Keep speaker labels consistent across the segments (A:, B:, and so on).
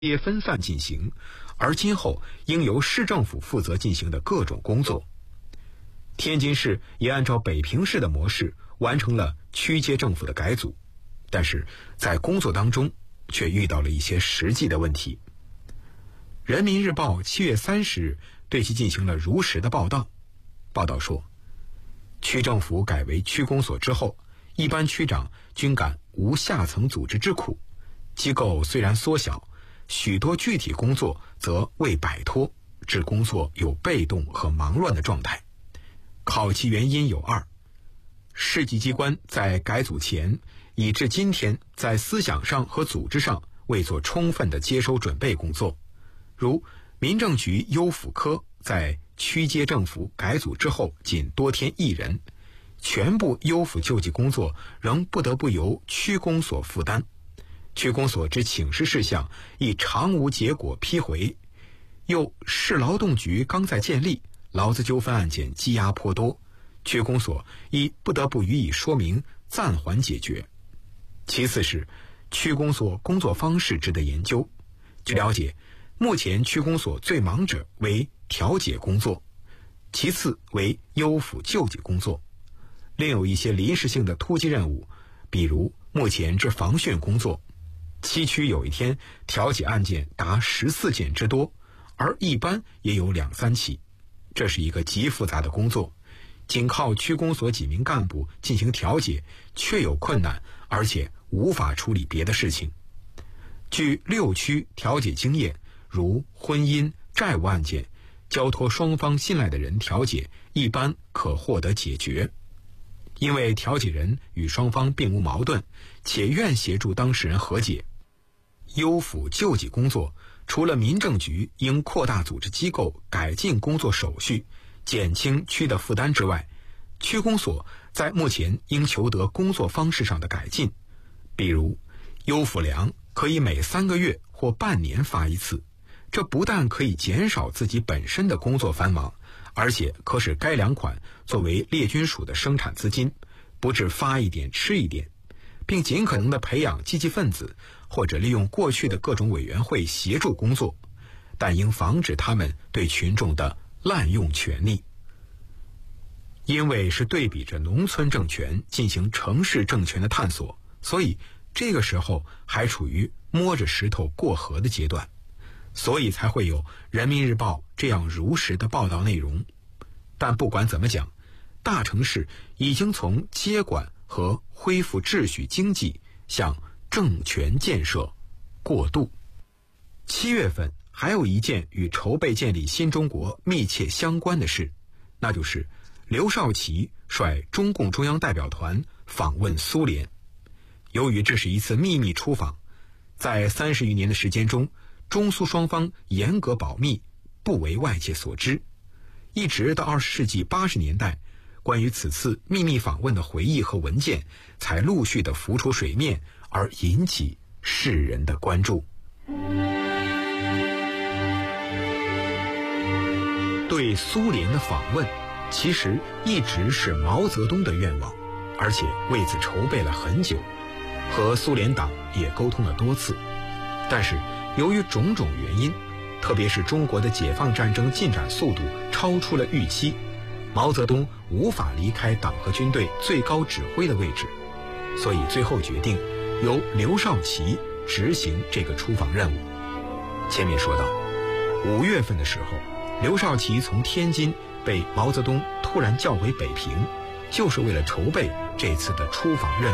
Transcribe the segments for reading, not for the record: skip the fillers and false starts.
A: 业分散进行，而今后应由市政府负责进行的各种工作。天津市也按照北平市的模式完成了区街政府的改组，但是在工作当中却遇到了一些实际的问题。人民日报7月30日对其进行了如实的报道。报道说，区政府改为区公所之后，一般区长均感无下层组织之苦，机构虽然缩小，许多具体工作则未摆脱，致工作有被动和忙乱的状态。考其原因有二：市级机关在改组前以至今天在思想上和组织上未做充分的接收准备工作，如民政局优抚科在区街政府改组之后仅多添1人，全部优抚救济工作仍不得不由区公所负担，区公所之请示事项亦常无结果批回。又市劳动局刚在建立，劳资纠纷案件积压颇多，区公所亦不得不予以说明，暂缓解决。其次是区公所工作方式值得研究。据了解，目前区公所最忙者为调解工作，其次为优抚救济工作，另有一些临时性的突击任务，比如目前之防汛工作。七区有一天调解案件达14件之多，而一般也有2、3起，这是一个极复杂的工作，仅靠区公所几名干部进行调解确有困难，而且无法处理别的事情。据6区调解经验，如婚姻、债务案件，交托双方信赖的人调解，一般可获得解决。因为调解人与双方并无矛盾，且愿协助当事人和解。优抚救济工作，除了民政局应扩大组织机构，改进工作手续，减轻区的负担之外，区公所在目前应求得工作方式上的改进，比如优抚粮可以每3个月或半年发一次，这不但可以减少自己本身的工作繁忙，而且可使该粮款作为列军署的生产资金，不致发一点吃一点，并尽可能地培养积极分子，或者利用过去的各种委员会协助工作，但应防止他们对群众的滥用权力。因为是对比着农村政权进行城市政权的探索，所以这个时候还处于摸着石头过河的阶段，所以才会有人民日报这样如实的报道内容。但不管怎么讲，大城市已经从接管和恢复秩序经济向政权建设过渡。7月份还有一件与筹备建立新中国密切相关的事，那就是刘少奇率中共中央代表团访问苏联。由于这是一次秘密出访，在30余年的时间中，中苏双方严格保密，不为外界所知。一直到20世纪80年代，关于此次秘密访问的回忆和文件才陆续地浮出水面，而引起世人的关注。对苏联的访问其实一直是毛泽东的愿望，而且为此筹备了很久，和苏联党也沟通了多次。但是由于种种原因，特别是中国的解放战争进展速度超出了预期，毛泽东无法离开党和军队最高指挥的位置，所以最后决定由刘少奇执行这个出访任务。前面说到，5月份的时候，刘少奇从天津被毛泽东突然叫回北平，就是为了筹备这次的出访任务。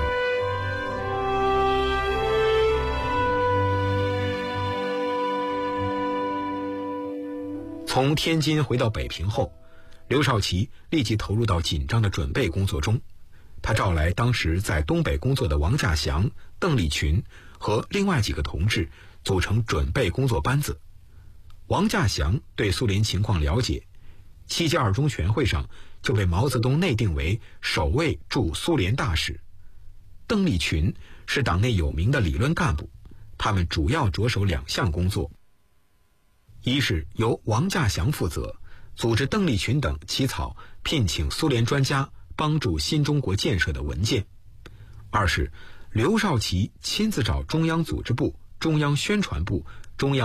A: 从天津回到北平后，刘少奇立即投入到紧张的准备工作中。他召来当时在东北工作的王稼祥、邓丽群和另外几个同志，组成准备工作班子。王稼祥对苏联情况了解，7届2中全会上就被毛泽东内定为首位驻苏联大使。邓丽群是党内有名的理论干部，他们主要着手2项工作：一是由王稼祥负责，组织邓丽群等起草聘请苏联专家帮助新中国建设的文件；二是刘少奇亲自找中央组织部、中央宣传部、 中央